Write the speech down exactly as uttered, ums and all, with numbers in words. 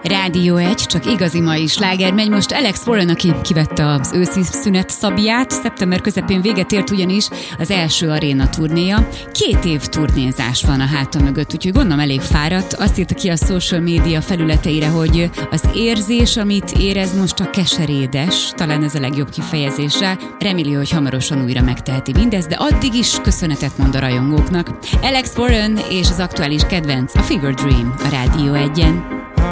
Rádió egy, csak igazi mai sláger megy most. Alex Warren, aki kivette az őszi szünet szabját, szeptember közepén véget ért ugyanis az első aréna turnéja. Két év turnézás van a háta mögött, úgyhogy gondolom elég fáradt. Azt írta ki a social media felületeire, hogy az érzés, amit érez most, a keserédes, talán ez a legjobb kifejezésre. Reméli, hogy hamarosan újra megteheti mindezt, de addig is köszönetet mond a rajongóknak. Alex Warren és az aktuális kedvenc, a Fever Dream a Rádió egyen.